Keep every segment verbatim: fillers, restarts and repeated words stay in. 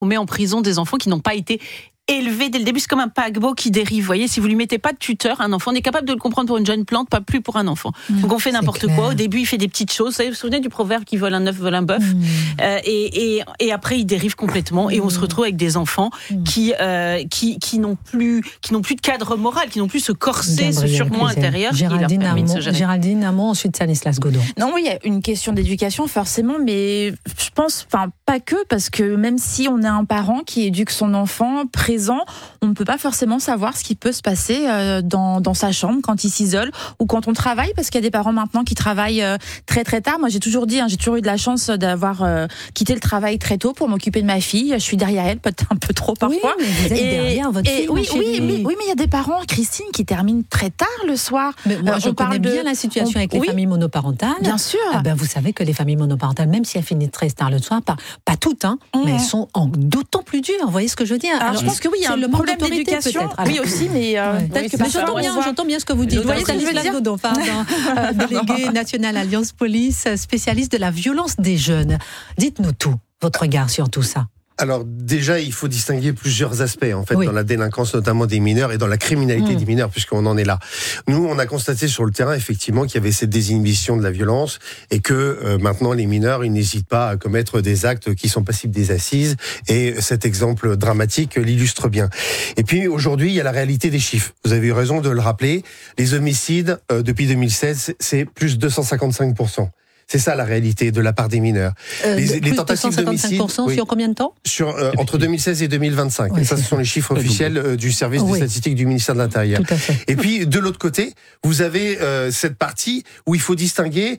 On met en prison des enfants qui n'ont pas été élevé dès le début, c'est comme un paquebot qui dérive. Vous voyez, si vous lui mettez pas de tuteur, un enfant, on est capable de le comprendre pour une jeune plante, pas plus pour un enfant. Mmh, Donc on fait n'importe quoi. Au début, il fait des petites choses. Vous vous souvenez du proverbe qui vole un œuf, vole un bœuf. Mmh. euh, et, et, et après, il dérive complètement. Mmh. Et on se retrouve avec des enfants mmh. qui, euh, qui, qui n'ont plus, qui n'ont plus de cadre moral, qui n'ont plus ce corset, ce surmoi intérieur. Géraldine Amont, Géraldine Amont, ensuite Stanislas Godon. Non, oui, il y a une question d'éducation forcément, mais je pense, enfin pas que, parce que même si on est un parent qui éduque son enfant présent, on ne peut pas forcément savoir ce qui peut se passer dans, dans sa chambre quand il s'isole ou quand on travaille, parce qu'il y a des parents maintenant qui travaillent très très tard. Moi j'ai toujours dit, hein, j'ai toujours eu de la chance d'avoir euh, quitté le travail très tôt pour m'occuper de ma fille. Je suis derrière elle, peut-être un peu trop parfois. Oui, mais vous êtes et, derrière votre fille, oui, oui, mais, oui, mais il y a des parents, Christine, qui terminent très tard le soir. Mais moi, euh, je connais de... bien la situation on... avec les oui, familles monoparentales. Bien sûr. Ah ben, vous savez que les familles monoparentales, même si elles finissent très tard le soir, pas, pas toutes, hein, mmh. mais elles sont en, d'autant plus dures. Vous voyez ce que je veux dire? Alors, Alors je pense que oui, il y a un problème d'éducation. Oui aussi, mais euh, oui, peut-être que j'entends bien, j'entends bien ce que vous dites. Vous voyez ce que je veux dire? Godon, pardon, euh, délégué national Alliance Police, spécialiste de la violence des jeunes. Dites-nous tout, votre regard sur tout ça. Alors déjà, il faut distinguer plusieurs aspects en fait oui. dans la délinquance, notamment des mineurs et dans la criminalité mmh. des mineurs, puisqu'on en est là. Nous, on a constaté sur le terrain effectivement qu'il y avait cette désinhibition de la violence et que euh, maintenant les mineurs, ils n'hésitent pas à commettre des actes qui sont passibles des assises. Et cet exemple dramatique l'illustre bien. Et puis aujourd'hui, il y a la réalité des chiffres. Vous avez eu raison de le rappeler. Les homicides euh, depuis deux mille seize, c'est plus deux cent cinquante-cinq pour cent. C'est ça la réalité de la part des mineurs. Euh, les, les tentatives d'homicide oui, sur combien de temps? Sur euh, entre deux mille seize et deux mille vingt-cinq. Oui, ça, ce sont les chiffres officiels euh, du service oui. des statistiques du ministère de l'Intérieur. Tout à fait. Et puis de l'autre côté, vous avez euh, cette partie où il faut distinguer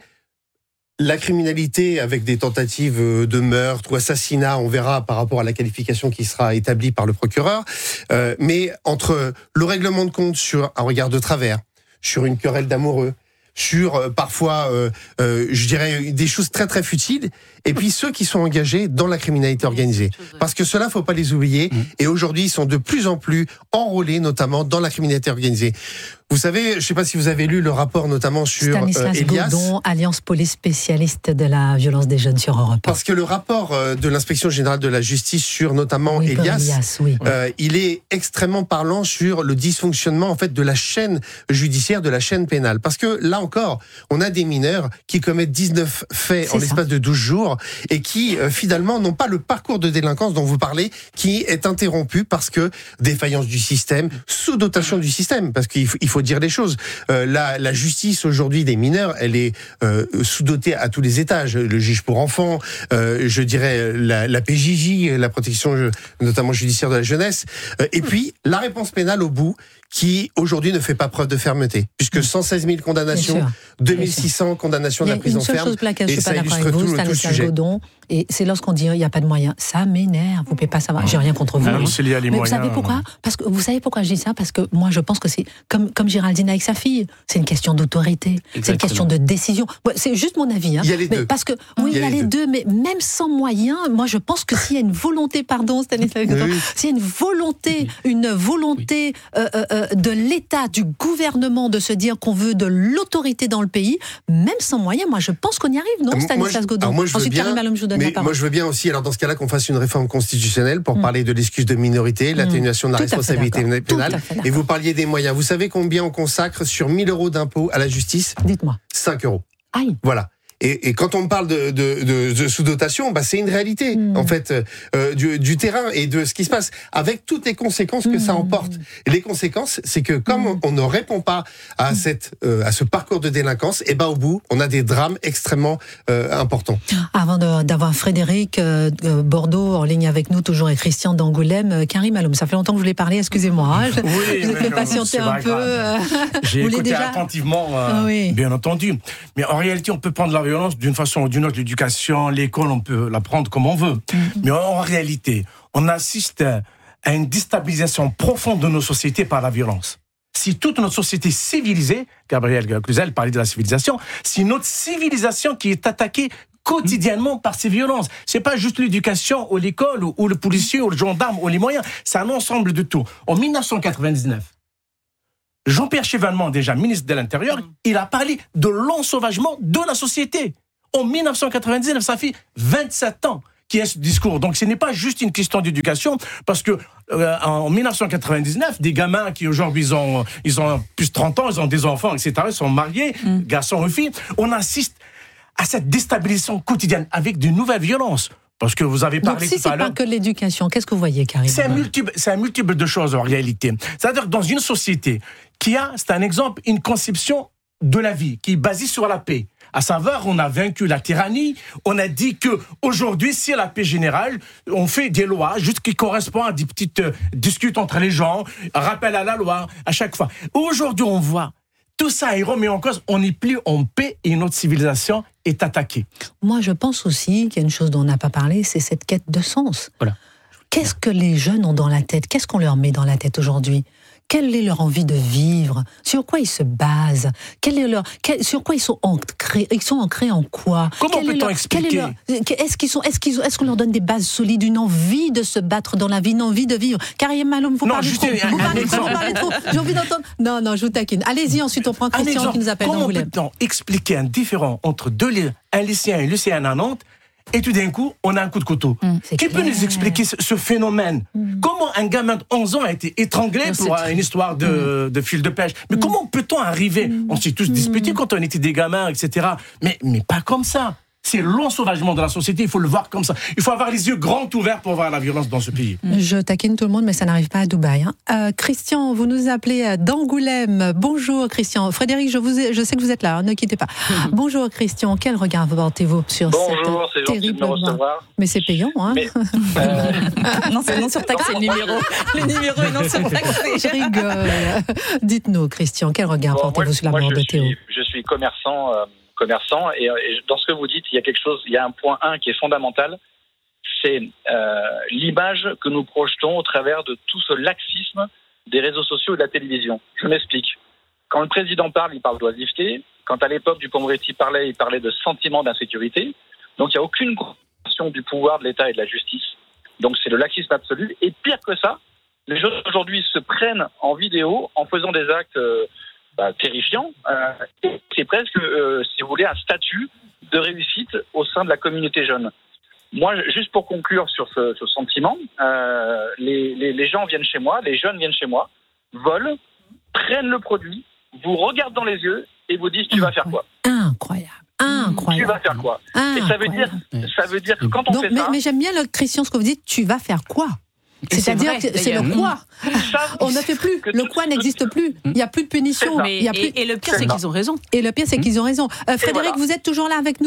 la criminalité avec des tentatives de meurtre ou assassinat. On verra par rapport à la qualification qui sera établie par le procureur. Euh, mais entre le règlement de compte sur un regard de travers, sur une querelle d'amoureux, sur euh, parfois, euh, euh, je dirais, des choses très très futiles, et puis ceux qui sont engagés dans la criminalité organisée. Parce que cela, faut pas les oublier, mmh. et aujourd'hui, ils sont de plus en plus enrôlés, notamment dans la criminalité organisée. Vous savez, je sais pas si vous avez lu le rapport notamment sur Stanislas euh, Elias. Godon, Alliance Police spécialiste de la violence des jeunes sur Europe. Parce que le rapport euh, de l'inspection générale de la justice sur notamment oui, Elias, Elias oui. euh, il est extrêmement parlant sur le dysfonctionnement en fait de la chaîne judiciaire, de la chaîne pénale. Parce que là encore, on a des mineurs qui commettent dix-neuf faits C'est en l'espace ça. de douze jours et qui euh, finalement n'ont pas le parcours de délinquance dont vous parlez, qui est interrompu parce que défaillance du système, sous-dotation du système, parce qu'il faut, il faut dire les choses. Euh, la, la justice aujourd'hui des mineurs, elle est euh, sous-dotée à tous les étages. Le juge pour enfants, euh, je dirais la, la P J J, la protection notamment judiciaire de la jeunesse, euh, et puis la réponse pénale au bout, qui aujourd'hui ne fait pas preuve de fermeté, puisque cent seize mille condamnations, deux mille six cents condamnations de la prison ferme, chose laquelle et je suis pas d'accord avec vous, tout, Stanislas Godon, et c'est lorsqu'on dit il n'y a pas de moyens, ça m'énerve, vous ne pouvez pas savoir, j'ai rien contre vous. Ah, c'est lié à les mais moyens, vous savez pourquoi Parce que vous savez pourquoi je dis ça? Parce que moi je pense que c'est comme comme Géraldine avec sa fille, c'est une question d'autorité, Exactement. c'est une question de décision. C'est juste mon avis. Hein. Il y a les mais deux. Parce que oui, il y a, il y a les, les deux. deux, mais même sans moyens, moi je pense que s'il y a une volonté, pardon Stanislas Godon, oui. s'il y a une volonté, une volonté oui. euh, euh, de l'État, du gouvernement de se dire qu'on veut de l'autorité dans le pays, même sans moyens, moi je pense qu'on y arrive, non, Stanislas Godon? Moi je veux bien, Malum, je vous donne mais la parole. moi je veux bien aussi, alors dans ce cas-là, qu'on fasse une réforme constitutionnelle pour mmh. parler de l'excuse de minorité, l'atténuation de la Tout responsabilité pénale, et vous parliez des moyens. Vous savez combien on consacre sur mille euros d'impôts à la justice? Dites-moi. cinq euros. Aïe. Voilà. Et, et quand on parle de, de, de, de sous-dotation, bah c'est une réalité mmh. en fait euh, du, du terrain et de ce qui se passe, avec toutes les conséquences que mmh. ça emporte. Et les conséquences, c'est que comme mmh. on, on ne répond pas à cette euh, à ce parcours de délinquance, et ben au bout, on a des drames extrêmement euh, importants. Avant de, d'avoir Frédéric euh, Bordeaux en ligne avec nous, toujours et Christian d'Angoulême, euh, Karim Aloum, ça fait longtemps que je voulais parler, excusez-moi, hein, je, oui, je vous ai fait patienter un peu. Euh, J'ai écouté déjà... attentivement, euh, oui. bien entendu. Mais en réalité, on peut prendre la violence d'une façon ou d'une autre. L'éducation, l'école, on peut la prendre comme on veut. Mm-hmm. Mais en réalité, on assiste à une déstabilisation profonde de nos sociétés par la violence. Si toute notre société civilisée, Gabriel Cluzel parlait de la civilisation, si notre civilisation qui est attaquée quotidiennement par ces violences. C'est pas juste l'éducation ou l'école ou, ou le policier ou le gendarme ou les moyens. C'est un ensemble de tout. En dix-neuf cent quatre-vingt-dix-neuf, Jean-Pierre Chevènement, déjà ministre de l'Intérieur, mmh. il a parlé de l'ensauvagement de la société. En dix-neuf cent quatre-vingt-dix-neuf, ça fait vingt-sept ans qui a ce discours. Donc ce n'est pas juste une question d'éducation, parce que euh, en dix-neuf cent quatre-vingt-dix-neuf, des gamins qui aujourd'hui ils ont, ils ont plus de trente ans, ils ont des enfants, et cetera, ils sont mariés, mm. garçons ou filles, on assiste à cette déstabilisation quotidienne avec de nouvelles violences. Parce que vous avez parlé Donc, si tout à l'heure. c'est pas que l'éducation, qu'est-ce que vous voyez, Karim ? C'est un multiple, c'est un multiple de choses en réalité. C'est-à-dire que dans une société qui a, c'est un exemple, une conception de la vie qui est basée sur la paix. À savoir, on a vaincu la tyrannie, on a dit que aujourd'hui, si la paix générale, on fait des lois juste qui correspondent à des petites euh, disputes entre les gens, rappel à la loi à chaque fois. Aujourd'hui, on voit tout ça est remis en cause, on n'est plus en paix et notre civilisation est attaquée. Moi, je pense aussi qu'il y a une chose dont on n'a pas parlé, c'est cette quête de sens. Voilà. Qu'est-ce que les jeunes ont dans la tête ? Qu'est-ce qu'on leur met dans la tête aujourd'hui ? Quelle est leur envie de vivre ? Sur quoi ils se basent ? Quelle est leur, quel, sur quoi ils sont ancrés ? Ils sont ancrés en quoi ? Comment quelle peut-on leur, expliquer ? est leur, Est-ce qu'ils sont, est-ce qu'ils, est-ce qu'on leur donne des bases solides, une envie de se battre dans la vie, une envie de vivre ? Karim Malhoum, vous non, parlez trop. Un, vous un parlez trop, vous parlez trop. J'ai envie d'entendre. Non, non, je vous taquine. Allez-y, ensuite on prend Christian qui nous appelle d'Angoulême. Comment peut-on expliquer un différent entre deux, un lycéen et une lycéenne à Nantes ? Et tout d'un coup, on a un coup de couteau. Mmh, Qui clair. peut nous expliquer ce, ce phénomène ? mmh. Comment un gamin de onze ans a été étranglé non, pour une histoire de, mmh. de fil de pêche ? Mais mmh. comment peut-on arriver ? mmh. On s'est tous disputés mmh. quand on était des gamins, et cetera. Mais, mais pas comme ça. C'est l'ensauvagement de la société, il faut le voir comme ça. Il faut avoir les yeux grands ouverts pour voir la violence dans ce pays. Je taquine tout le monde, mais ça n'arrive pas à Dubaï. Hein. Euh, Christian, vous nous appelez d'Angoulême. Bonjour Christian. Frédéric, je, vous ai, je sais que vous êtes là, hein, ne quittez pas. Bonjour Christian, quel regard portez-vous sur Bonjour, cette c'est terrible... gentil de me recevoir. Mais c'est payant, hein mais, euh... Non, c'est non surtaxé le numéro. Le numéro est non surtaxé. Je rigole. Dites-nous Christian, quel regard bon, portez-vous moi, sur la moi, mort de Théo ? suis, Je suis commerçant... Euh... commerçant et, et dans ce que vous dites, il y a quelque chose, il y a un point un qui est fondamental, c'est euh, l'image que nous projetons au travers de tout ce laxisme des réseaux sociaux et de la télévision. Je m'explique. Quand le président parle, il parle d'oisiveté. Quand à l'époque Dupond-Moretti parlait, il parlait de sentiment d'insécurité. Donc il n'y a aucune compréhension du pouvoir de l'État et de la justice. Donc c'est le laxisme absolu. Et pire que ça, les jeunes aujourd'hui se prennent en vidéo en faisant des actes euh, Bah, terrifiant. Euh, c'est presque, euh, si vous voulez, un statut de réussite au sein de la communauté jeune. Moi, juste pour conclure sur ce, ce sentiment, euh, les, les, les gens viennent chez moi, les jeunes viennent chez moi, volent, prennent le produit, vous regardent dans les yeux et vous disent « tu vas faire quoi ?» Incroyable. Incroyable. Tu vas faire quoi ? Incroyable. Et ça veut dire, ça veut dire que quand on Donc, fait mais, ça... Mais j'aime bien, le, Christian, ce que vous dites, tu vas faire quoi ? C'est-à-dire que c'est le quoi. On ne fait plus. Le quoi n'existe plus. Il n'y a plus de punition. Mais, Il y a plus... et, et le pire, c'est, c'est qu'ils ont raison. Et le pire, c'est qu'ils ont raison. Euh, Frédéric, voilà. Vous êtes toujours là avec nous ?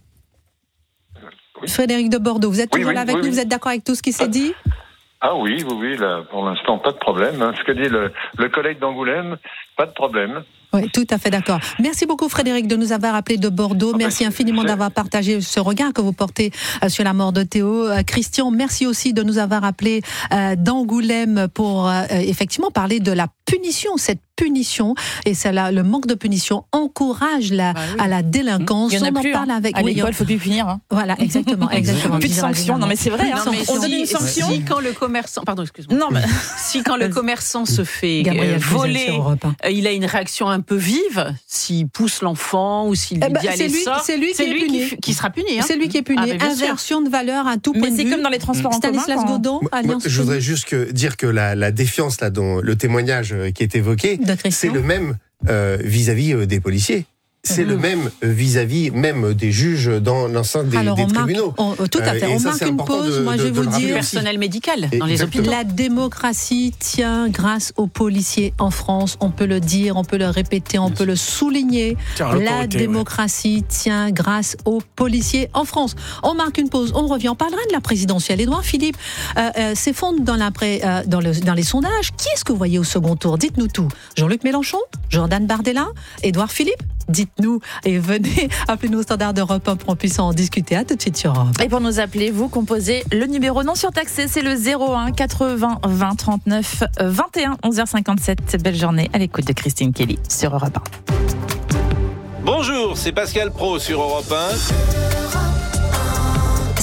Oui. Frédéric de Bordeaux, vous êtes toujours oui, là oui, avec oui, nous oui. Vous êtes d'accord avec tout ce qui s'est dit ? Ah oui, oui, oui. Là, pour l'instant, pas de problème. Ce que dit le, le collègue d'Angoulême, pas de problème. Oui, tout à fait d'accord. Merci beaucoup Frédéric de nous avoir appelé de Bordeaux. Ah merci ben, infiniment c'est... d'avoir partagé ce regard que vous portez euh, sur la mort de Théo. Euh, Christian, merci aussi de nous avoir appelé euh, d'Angoulême pour euh, effectivement parler de la punition, cette punition, et c'est là, le manque de punition encourage la, bah oui. à la délinquance. Il y en a on plus, en parle hein. avec... À l'école, il ne faut plus punir. Hein. Voilà, exactement. exactement. Plus de sanctions, non mais c'est vrai. Hein. Non, mais on si, donne une sanction. Si quand le commerçant... Pardon, excuse-moi. Non, mais... Si quand le commerçant se fait euh, voler, euh, il a une réaction un peu vive, s'il pousse l'enfant ou s'il lui eh ben, dit allez sort, c'est lui, qui, c'est est lui puni. Qui, qui sera puni. Hein. C'est lui qui est puni. Ah, Inversion de valeur à tout point mais de vue. Mais c'est comme dans les transports en commun. Stanislas Godon, moi, Alliance. Moi, je voudrais juste que, dire que la, la défiance là, dont le témoignage qui est évoqué, c'est le même euh, vis-à-vis euh, des policiers. C'est mmh. le même vis-à-vis même des juges dans l'enceinte des, Alors, des on tribunaux. Marque, on, tout à fait. Euh, on ça, marque une pause. De, Moi, de, je vais vous dire. Le personnel médical dans les hôpitaux. La démocratie tient grâce aux policiers en France. On peut le dire, on peut le répéter, on peut le souligner. Tiens, la démocratie ouais. tient grâce aux policiers en France. On marque une pause. On revient. On parlera de la présidentielle. Édouard Philippe euh, euh, s'effondre dans, la pré, euh, dans, le, dans les sondages. Qui est-ce que vous voyez au second tour ? Dites-nous tout. Jean-Luc Mélenchon ? Jordan Bardella ? Édouard Philippe ? Dites-nous et venez, appelez-nous au standard d'Europe un pour qu'on puisse en discuter. À tout de suite sur Europe. Et pour nous appeler, vous composez le numéro non surtaxé, c'est le zéro un quatre-vingts vingt trente-neuf vingt et un, onze heures cinquante-sept. Belle journée à l'écoute de Christine Kelly sur Europe un. Bonjour, c'est Pascal Pro sur Europe un.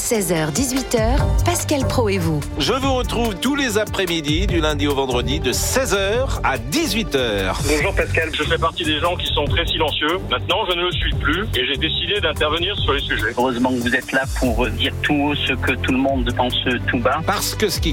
seize heures dix-huit heures, Pascal Praud et vous. Je vous retrouve tous les après-midi, du lundi au vendredi, de seize heures à dix-huit heures. Bonjour Pascal, je fais partie des gens qui sont très silencieux. Maintenant, je ne le suis plus et j'ai décidé d'intervenir sur les sujets. Heureusement que vous êtes là pour dire tout haut ce que tout le monde pense tout bas. Parce que ce qui